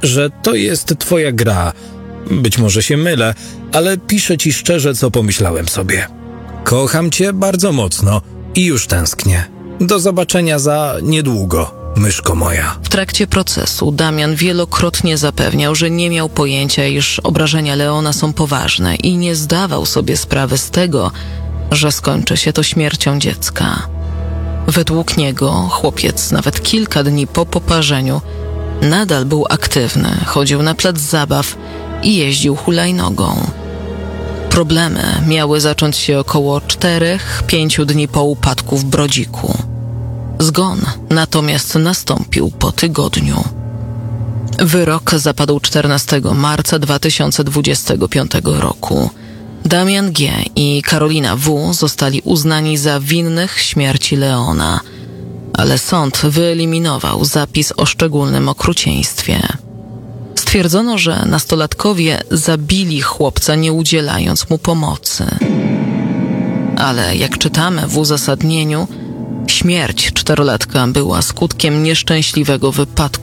że to jest twoja gra. Być może się mylę, ale piszę ci szczerze, co pomyślałem sobie. Kocham cię bardzo mocno i już tęsknię. Do zobaczenia za niedługo, myszko moja. W trakcie procesu Damian wielokrotnie zapewniał, że nie miał pojęcia, iż obrażenia Leona są poważne i nie zdawał sobie sprawy z tego, że skończy się to śmiercią dziecka. Według niego chłopiec nawet kilka dni po poparzeniu nadal był aktywny, chodził na plac zabaw i jeździł hulajnogą. Problemy miały zacząć się około 4-5 dni po upadku w Brodziku. Zgon natomiast nastąpił po tygodniu. Wyrok zapadł 14 marca 2025 roku. Damian G. i Karolina W. zostali uznani za winnych śmierci Leona, ale sąd wyeliminował zapis o szczególnym okrucieństwie. Stwierdzono, że nastolatkowie zabili chłopca, nie udzielając mu pomocy. Ale jak czytamy w uzasadnieniu, śmierć 4-latka była skutkiem nieszczęśliwego wypadku